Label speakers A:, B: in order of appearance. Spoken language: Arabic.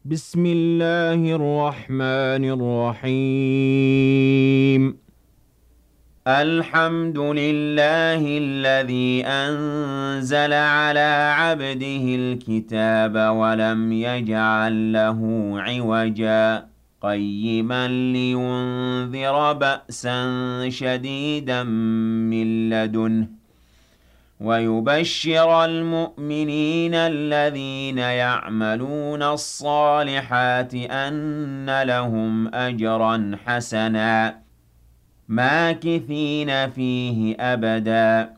A: بسم الله الرحمن الرحيم. الحمد لله الذي أنزل على عبده الكتاب ولم يجعل له عوجا قيما لينذر بأسا شديدا من لدنه ويبشر المؤمنين الذين يعملون الصالحات أن لهم أجرا حسنا ماكثين فيه أبدا